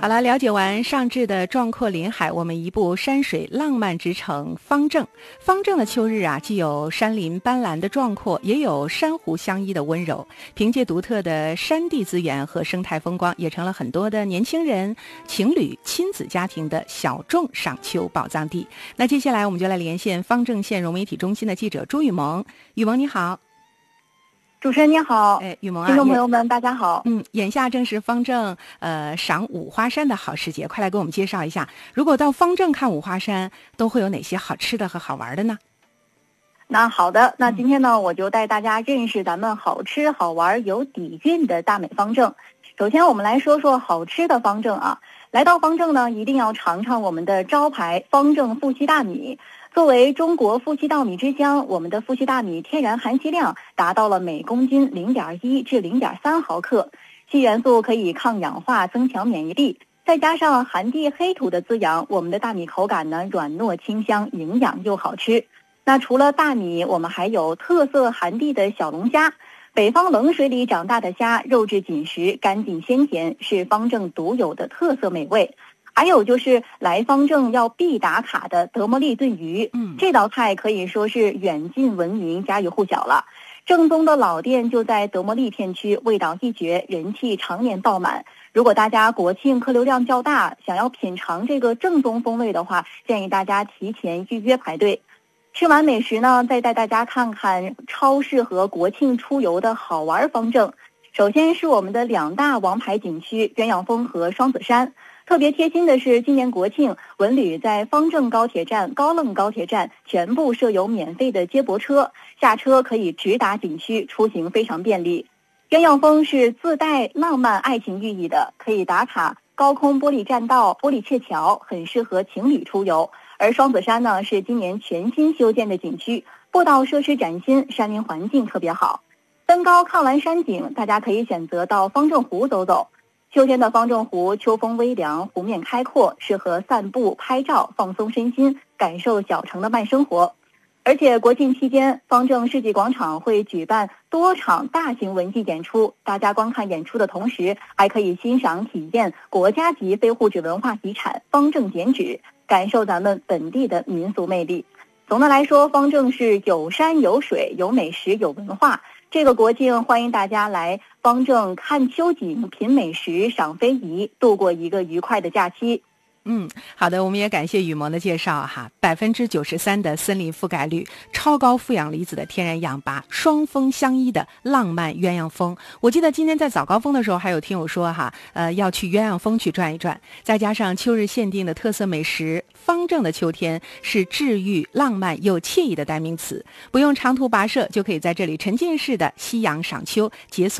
好了，了解完上至的壮阔林海，我们移步山水浪漫之城方正。方正的秋日啊，既有山林斑斓的壮阔，也有珊瑚相依的温柔。凭借独特的山地资源和生态风光，也成了很多的年轻人、情侣、亲子家庭的小众赏秋宝藏地。那接下来我们就来连线方正县融媒体中心的记者朱雨萌。雨萌你好。 主持人你好， 雨萌啊， 听众朋友们大家好。 眼下正是方正赏五花山的好时节，快来给我们介绍一下，如果到方正看五花山，都会有哪些好吃的和好玩的呢？ 那好的，那今天呢，我就带大家认识咱们好吃好玩有底蕴的大美方正。首先我们来说说好吃的方正啊，来到方正呢，一定要尝尝我们的招牌方正富硒大米。作为中国富硒稻米之乡，我们的富硒大米天然含硒量达到了每公斤0.1至0.3毫克，硒元素可以抗氧化、增强免疫力，再加上寒地黑土的滋养，我们的大米口感呢软糯清香，营养又好吃。那除了大米，我们还有特色寒地的小龙虾，北方冷水里长大的虾，肉质紧实，干净鲜甜，是方正独有的特色美味。还有就是来方正要必打卡的德摩利炖鱼，这道菜可以说是远近闻名，家喻户晓了。正宗的老店就在德摩利片区，味道一绝，人气常年爆满。如果大家国庆客流量较大，想要品尝这个正宗风味的话，建议大家提前预约排队。吃完美食呢，再带大家看看超适合国庆出游的好玩方正。首先是我们的2大王牌景区鸳鸯峰和双子山。特别贴心的是，今年国庆文旅在方正高铁站、高楞高铁站全部设有免费的接驳车，下车可以直达景区，出行非常便利。鸳鸯峰是自带浪漫爱情寓意的，可以打卡高空玻璃栈道、玻璃鹊桥，很适合情侣出游。而双子山呢，是今年全新修建的景区，步道设施崭新，山林环境特别好。登高看完山景，大家可以选择到方正湖走走。秋天的方正湖，秋风微凉，湖面开阔，适合散步、拍照、放松身心，感受小城的慢生活。而且国庆期间，方正世纪广场会举办多场大型文艺演出，大家观看演出的同时，还可以欣赏体验国家级非物质文化遗产方正剪纸，感受咱们本地的民俗魅力。总的来说，方正是有山有水，有美食有文化。这个国庆欢迎大家来方正看秋景、品美食、赏非遗，度过一个愉快的假期。 好的，我们也感谢雨萌的介绍哈。93%的森林覆盖率，超高负氧离子的天然氧吧，双峰相依的浪漫鸳鸯峰。我记得今天在早高峰的时候，还有听友说哈，要去鸳鸯峰去转一转。再加上秋日限定的特色美食，方正的秋天是治愈、浪漫又惬意的代名词。不用长途跋涉，就可以在这里沉浸式的夕阳赏秋，解锁